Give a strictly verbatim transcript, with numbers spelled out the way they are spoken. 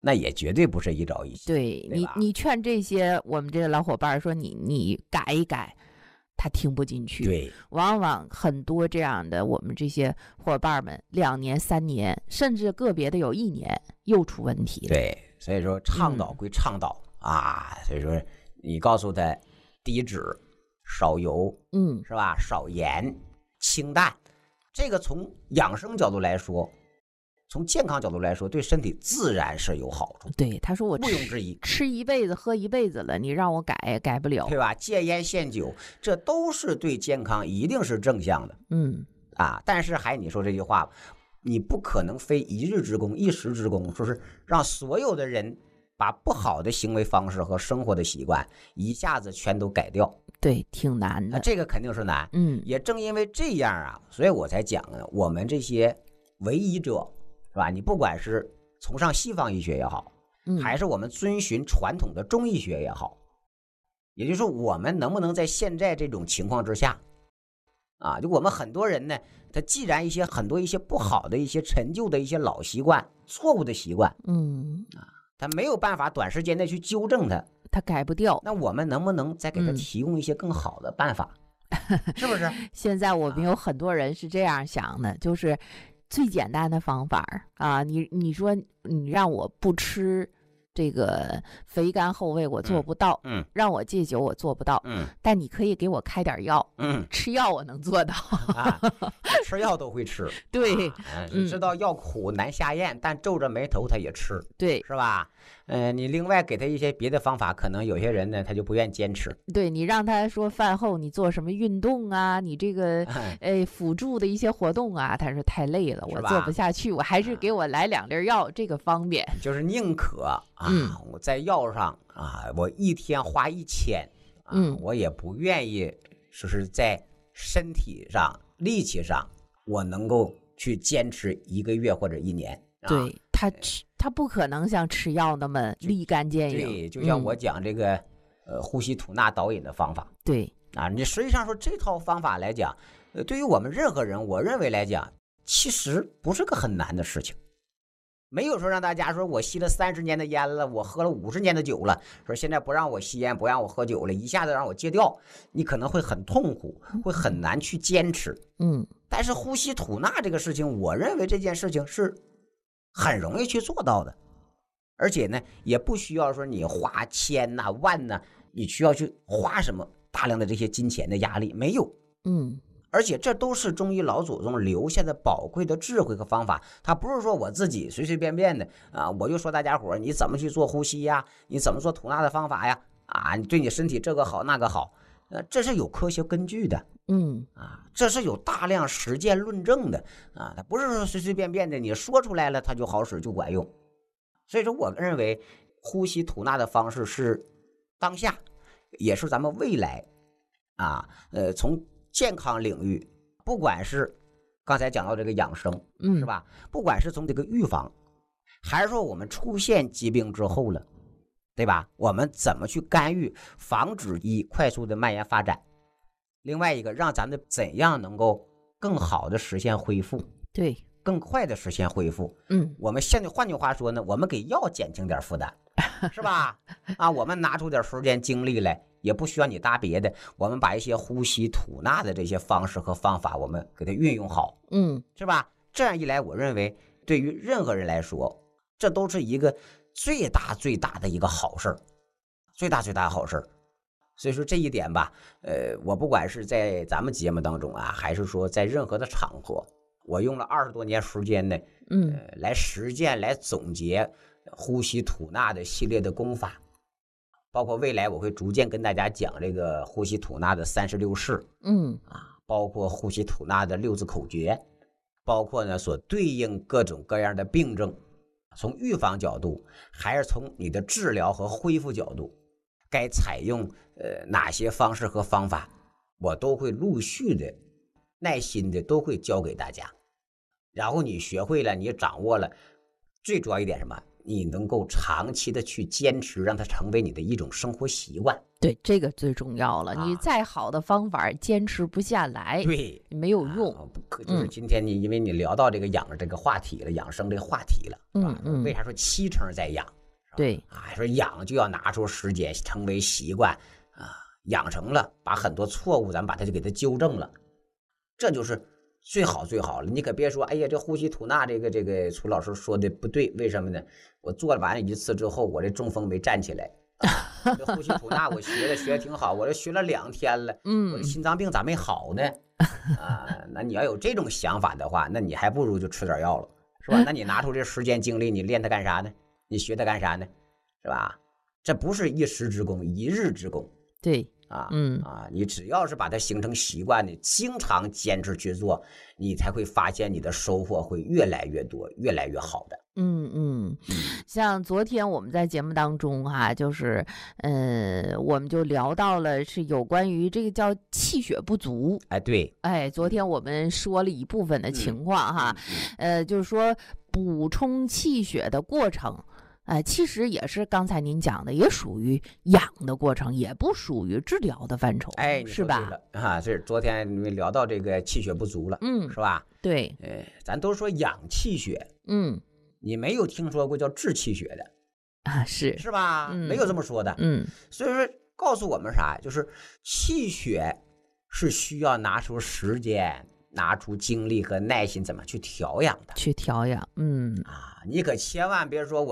那也绝对不是一朝一夕。 对， 对你你劝这些我们这个老伙伴说你你改一改，他听不进去。 对， 往往很多这样的我们这些伙伴们，两年、三年，甚至个别的有一年又出问题了。 对，所以说倡导归倡导、嗯、啊，所以说你告诉他低脂、少油， 嗯， 是吧？少盐、清淡，这个从养生角度来说，从健康角度来说，对身体自然是有好处。 对，他说我毋庸置疑， 吃一辈子喝一辈子了，你让我改改不了， 对吧？戒烟限酒，这都是对健康一定是正向的。 嗯啊，但是还你说这句话，你不可能非一日之功、一时之功，说是让所有的人把不好的行为方式和生活的习惯一下子全都改掉。 对，挺难的， 啊、这个肯定是难。 嗯， 也正因为这样啊，所以我才讲呢，我们这些唯医者，是吧？你不管是崇尚西方医学也好， 嗯， 还是我们遵循传统的中医学也好，也就是说，我们能不能在现在这种情况之下，啊，就我们很多人呢，他既然一些很多一些不好的一些陈旧的一些老习惯、错误的习惯， 嗯啊，他没有办法短时间内去纠正它， 他改不掉。 那我们能不能再给他提供一些更好的办法？嗯、是不是？ 现在我们有很多人是这样想的，就是最简单的方法啊，你你说你让我不吃这个肥甘厚味，我做不到， 嗯，嗯让我戒酒我做不到， 嗯， 但你可以给我开点药， 嗯， 吃药我能做到， 啊，吃药都会吃， 对， 啊嗯、知道药苦难下咽，但皱着眉头他也吃， 对， 是吧？嗯、呃，你另外给他一些别的方法，可能有些人呢他就不愿坚持。 对，你让他说饭后你做什么运动啊，你这个呃辅助的一些活动啊，他说太累了，我做不下去，我还是给我来两粒药，这个方便。 就是宁可啊， 嗯、 我在药上啊，我一天花一千，啊、 嗯， 我也不愿意说是在身体上、力气上，我能够去坚持一个月或者一年。啊、 对他吃，他不可能像吃药那么立竿见影。 对，就像我讲这个、嗯、呃呼吸吐纳导引的方法。 对啊，你实际上说这套方法来讲，呃，对于我们任何人，我认为来讲，其实不是个很难的事情。没有说让大家说我吸了三十年的烟了，我喝了五十年的酒了，说现在不让我吸烟，不让我喝酒了，一下子让我戒掉，你可能会很痛苦，会很难去坚持。 嗯， 但是呼吸吐纳这个事情，我认为这件事情是很容易去做到的，而且呢，也不需要说你花千呐、啊、万呐、啊，你需要去花什么大量的这些金钱的压力，没有。 嗯。 而且这都是中医老祖宗留下的宝贵的智慧和方法，他不是说我自己随随便便的啊，我就说大家伙你怎么去做呼吸呀，你怎么做吐纳的方法呀，啊，你对你身体这个好那个好，呃，这是有科学根据的， 嗯啊，这是有大量实践论证的啊，它不是说随随便便的你说出来了它就好使就管用。所以说我认为呼吸吐纳的方式是当下也是咱们未来啊，呃，从健康领域，不管是刚才讲到这个养生， 嗯， 是吧？不管是从这个预防，还是说我们出现疾病之后了，对吧？我们怎么去干预，防止一快速的蔓延发展？另外一个，让咱们怎样能够更好的实现恢复？ 对， 更快的实现恢复。 嗯， 我们现在换句话说呢，我们给药减轻点负担，是吧？啊，我们拿出点时间精力来。也不需要你搭别的，我们把一些呼吸吐纳的这些方式和方法，我们给它运用好， 嗯， 是吧？这样一来，我认为对于任何人来说，这都是一个最大最大的一个好事儿，最大最大的好事儿。所以说这一点吧，呃，我不管是在咱们节目当中啊，还是说在任何的场合，我用了二十多年时间呢， 嗯、 呃，来实践、来总结呼吸吐纳的系列的功法。包括未来我会逐渐跟大家讲这个呼吸吐纳的三十六式， 嗯啊，包括呼吸吐纳的六字口诀，包括呢所对应各种各样的病症，从预防角度还是从你的治疗和恢复角度，该采用呃哪些方式和方法，我都会陆续的、耐心的都会教给大家。然后你学会了，你掌握了，最主要一点什么？你能够长期的去坚持，让它成为你的一种生活习惯。 对。 对，这个最重要了。 啊、 你再好的方法坚持不下来， 对， 没有用。 啊、就是今天你、嗯、因为你聊到这个养这个话题了，养生这个话题了， 嗯嗯， 为啥说七成在养？ 对啊，说养就要拿出时间，成为习惯啊，养成了，把很多错误咱们把它就给它纠正了，这就是最好最好了。你可别说，哎呀，这呼吸吐纳这个这个楚老师说的不对，为什么呢？我做完一次之后，我这中风没站起来。啊、这呼吸吐纳我学的学的挺好，我这学了两天了， 嗯， 我这心脏病咋没好呢？啊，那你要有这种想法的话，那你还不如就吃点药了，是吧？那你拿出这时间精力，你练它干啥呢？你学它干啥呢？是吧？这不是一时之功，一日之功。 对啊， 嗯啊，你只要是把它形成习惯，你经常坚持去做，你才会发现你的收获会越来越多，越来越好的。 嗯嗯，像昨天我们在节目当中哈、啊，就是呃，我们就聊到了是有关于这个叫气血不足。 哎，对， 哎，昨天我们说了一部分的情况哈，嗯、呃，就是说补充气血的过程。呃，其实也是刚才您讲的，也属于养的过程，也不属于治疗的范畴， 哎， 是吧？ 啊，是昨天你们聊到这个气血不足了， 嗯， 是吧？ 对， 呃，咱都说养气血， 嗯， 你没有听说过叫治气血的啊？是是吧？嗯、没有这么说的， 嗯， 所以说告诉我们啥，就是气血是需要拿出时间、拿出精力和耐心，怎么去调养的？ 去调养，嗯啊，你可千万别说我。